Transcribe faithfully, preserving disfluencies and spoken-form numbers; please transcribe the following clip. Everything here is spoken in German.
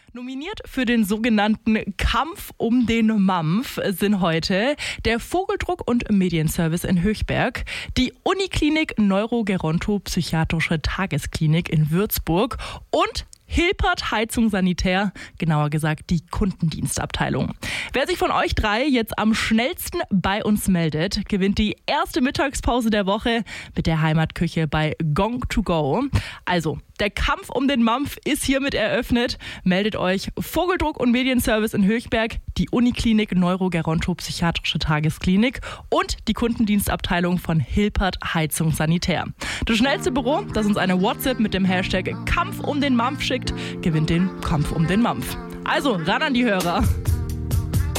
Nominiert für den sogenannten Kampf um den Mampf sind heute der Vogeldruck- und Medienservice in Höchberg, die Uniklinik Neurogerontopsychiatrische Tagesklinik in Würzburg und Hilpert Heizung Sanitär, genauer gesagt die Kundendienstabteilung. Wer sich von euch drei jetzt am schnellsten bei uns meldet, gewinnt die erste Mittagspause der Woche mit der Heimatküche bei Gong to Go. Also, der Kampf um den Mampf ist hiermit eröffnet. Meldet euch Vogeldruck- und Medienservice in Höchberg, die Uniklinik Neurogerontopsychiatrische Tagesklinik und die Kundendienstabteilung von Hilpert Heizung Sanitär. Das schnellste Büro, das uns eine WhatsApp mit dem Hashtag Kampf um den Mampf schickt, gewinnt den Kampf um den Mampf. Also ran an die Hörer.